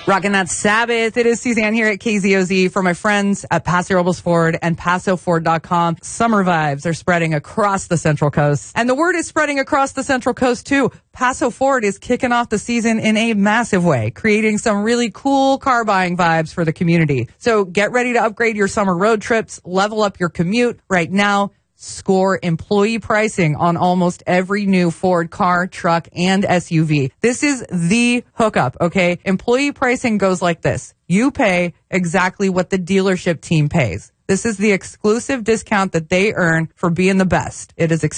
Rocking that Sabbath. It is Suzanne here at KZOZ for my friends at Paso Robles Ford and PasoFord.com. Summer vibes are spreading across the Central Coast. And the word is spreading across the Central Coast, too. Paso Ford is kicking off the season in a massive way, creating some really cool car buying vibes for the community. So get ready to upgrade your summer road trips, level up your commute right now. Score employee pricing on almost every new Ford car, truck, and SUV. This is the hookup, okay? Employee pricing goes like this. You pay exactly what the dealership team pays. This is the exclusive discount that they earn for being the best. It is